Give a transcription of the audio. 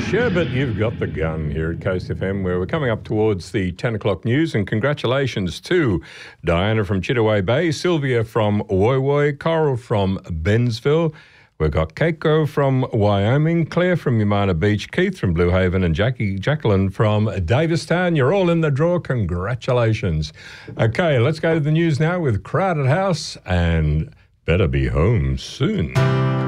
Sherbet, you've got the gun here at Coast FM, where we're coming up towards the 10 o'clock news. And congratulations to Diana from Chittaway Bay, Sylvia from Woy Woy, Coral from Bensville. We've got Keiko from Wyoming, Claire from Yamana Beach, Keith from Blue Haven, and Jacqueline from Davistown. You're all in the draw. Congratulations. Okay, let's go to the news now with Crowded House and Better Be Home Soon.